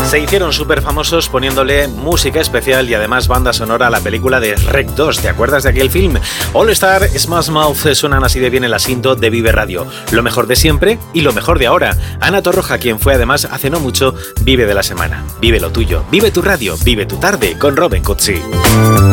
Se hicieron súper famosos poniéndole música especial y además banda sonora a la película de Shrek 2. ¿Te acuerdas de aquel film? All Star, Smash Mouth suenan así de bien en la cinta de Vive Radio. Lo mejor de siempre y lo mejor de ahora. Ana Torroja, quien fue además hace no mucho Vive de la Semana. Vive lo tuyo, vive tu radio, vive tu tarde con Robin Cutsi.